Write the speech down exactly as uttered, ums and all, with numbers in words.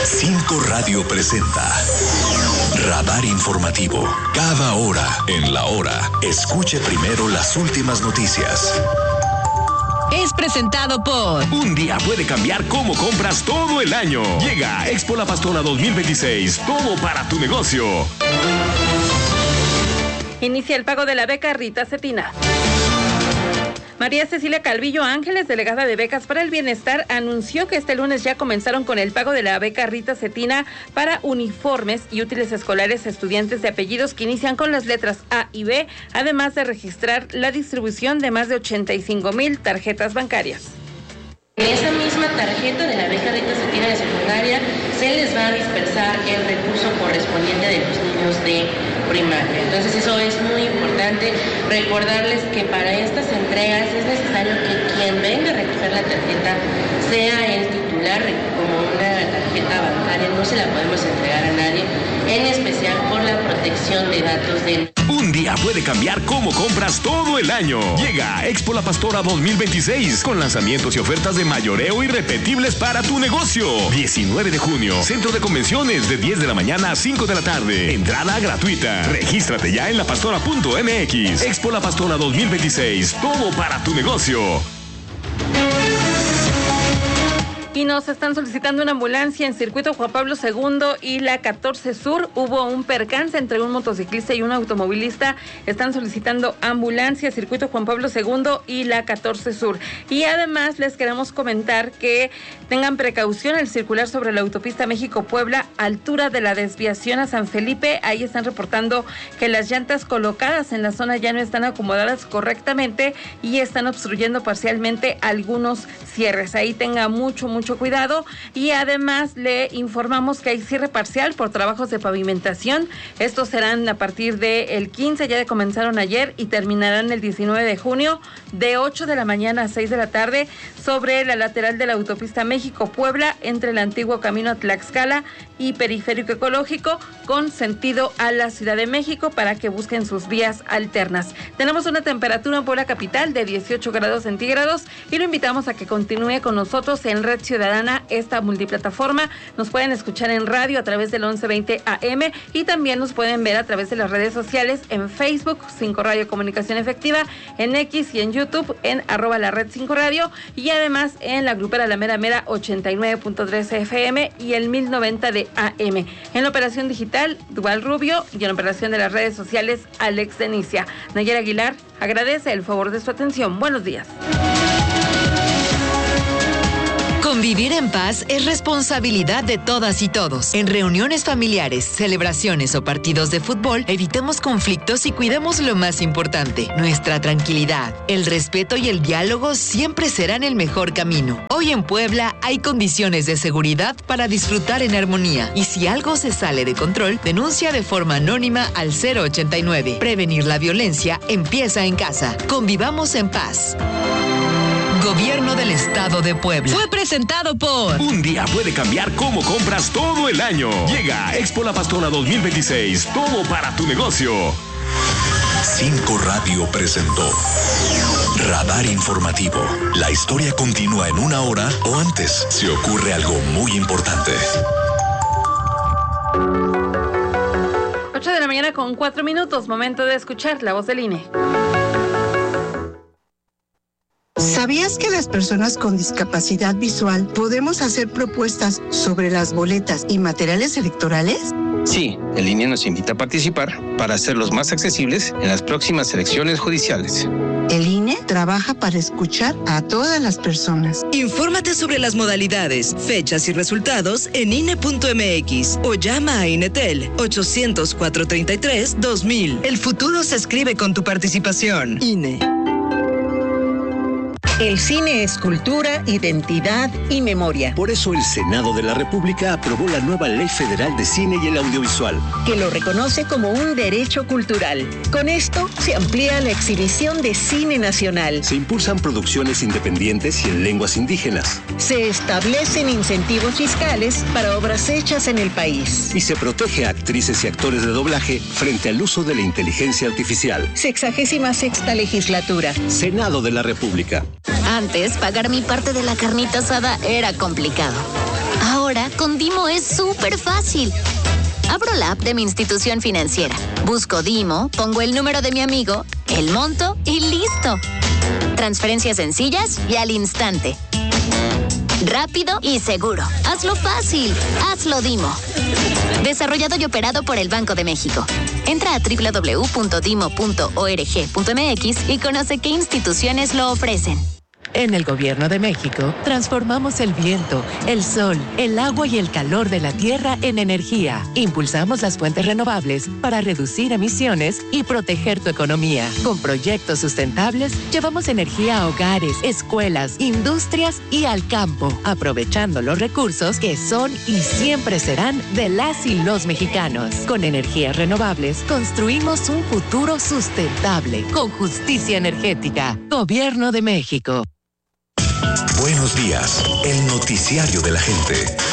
Cinco Radio presenta Radar Informativo. Cada hora en la hora, escuche primero las últimas noticias. Es presentado por... Un día puede cambiar cómo compras todo el año. Llega Expo La Pastora dos mil veintiséis. Todo para tu negocio. Inicia el pago de la beca Rita Cetina. María Cecilia Calvillo Ángeles, delegada de Becas para el Bienestar, anunció que este lunes ya comenzaron con el pago de la beca Rita Cetina para uniformes y útiles escolares a estudiantes de apellidos que inician con las letras A y B, además de registrar la distribución de más de ochenta y cinco mil tarjetas bancarias. En esa misma tarjeta de la beca Rita Cetina de secundaria se les va a dispersar el recurso correspondiente de los niños de primaria. Entonces eso es muy importante, recordarles que para estas entregas es necesario que quien venga a recoger la tarjeta sea el titular, como una tarjeta bancaria no se la podemos entregar a nadie, en especial por la protección de datos de... Un día puede cambiar cómo compras todo el año. Llega Expo La Pastora dos mil veintiséis con lanzamientos y ofertas de mayoreo irrepetibles para tu negocio. diecinueve de junio, Centro de Convenciones de diez de la mañana a cinco de la tarde. Entrada gratuita. Regístrate ya en lapastora punto m x. Expo La Pastora dos mil veintiséis. Todo para tu negocio. Y nos están solicitando una ambulancia en Circuito Juan Pablo segundo y la catorce Sur. Hubo un percance entre un motociclista y un automovilista. Están solicitando ambulancia, Circuito Juan Pablo segundo y la catorce Sur. Y además les queremos comentar que tengan precaución al circular sobre la autopista México-Puebla, altura de la desviación a San Felipe. Ahí están reportando que las llantas colocadas en la zona ya no están acomodadas correctamente y están obstruyendo parcialmente algunos cierres. Ahí tenga mucho, mucho Mucho cuidado. Y además le informamos que hay cierre parcial por trabajos de pavimentación. Estos serán a partir del quince, ya comenzaron ayer y terminarán el diecinueve de junio de ocho de la mañana a seis de la tarde sobre la lateral de la autopista México-Puebla entre el antiguo camino a Tlaxcala y Periférico Ecológico con sentido a la Ciudad de México para que busquen sus vías alternas. Tenemos una temperatura en Puebla capital de dieciocho grados centígrados y lo invitamos a que continúe con nosotros en Red Ciudadana, esta multiplataforma. Nos pueden escuchar en radio a través del once veinte A M y también nos pueden ver a través de las redes sociales en Facebook, cinco Radio Comunicación Efectiva, en X y en YouTube en arroba la red cinco Radio y además en la grupera La Mera Mera ochenta y nueve punto tres F M y el mil noventa de A M. En la operación digital, Duval Rubio, y en la operación de las redes sociales, Alex Denicia. Nayera Aguilar agradece el favor de su atención. Buenos días. Convivir en paz es responsabilidad de todas y todos. En reuniones familiares, celebraciones o partidos de fútbol, evitemos conflictos y cuidemos lo más importante, nuestra tranquilidad. El respeto y el diálogo siempre serán el mejor camino. Hoy en Puebla hay condiciones de seguridad para disfrutar en armonía. Y si algo se sale de control, denuncia de forma anónima al cero ochenta y nueve. Prevenir la violencia empieza en casa. Convivamos en paz. Gobierno del Estado de Puebla. Fue presentado por... Un día puede cambiar cómo compras todo el año. Llega Expo La Pastora dos mil veintiséis. Todo para tu negocio. Cinco Radio presentó Radar Informativo. La historia continúa en una hora o antes si ocurre algo muy importante. ocho de la mañana con cuatro minutos. Momento de escuchar la voz del I N E. ¿Sabías que las personas con discapacidad visual podemos hacer propuestas sobre las boletas y materiales electorales? Sí, el I N E nos invita a participar para hacerlos más accesibles en las próximas elecciones judiciales. El I N E trabaja para escuchar a todas las personas. Infórmate sobre las modalidades, fechas y resultados en I N E punto M X o llama a INETEL ochocientos, cuatrocientos treinta y tres, dos mil. El futuro se escribe con tu participación. I N E. El cine es cultura, identidad y memoria. Por eso el Senado de la República aprobó la nueva Ley Federal de Cine y el Audiovisual, que lo reconoce como un derecho cultural. Con esto se amplía la exhibición de cine nacional. Se impulsan producciones independientes y en lenguas indígenas. Se establecen incentivos fiscales para obras hechas en el país. Y se protege a actrices y actores de doblaje frente al uso de la inteligencia artificial. Sexagésima sexta legislatura. Senado de la República. Antes, pagar mi parte de la carnita asada era complicado. Ahora, con Dimo es súper fácil. Abro la app de mi institución financiera, busco Dimo, pongo el número de mi amigo, el monto y listo. Transferencias sencillas y al instante. Rápido y seguro. Hazlo fácil. Hazlo Dimo. Desarrollado y operado por el Banco de México. Entra a doble u doble u doble u punto dimo punto org punto m x y conoce qué instituciones lo ofrecen. En el Gobierno de México, transformamos el viento, el sol, el agua y el calor de la tierra en energía. Impulsamos las fuentes renovables para reducir emisiones y proteger tu economía. Con proyectos sustentables, llevamos energía a hogares, escuelas, industrias y al campo, aprovechando los recursos que son y siempre serán de las y los mexicanos. Con energías renovables, construimos un futuro sustentable, con justicia energética. Gobierno de México. Buenos días, el noticiario de la gente.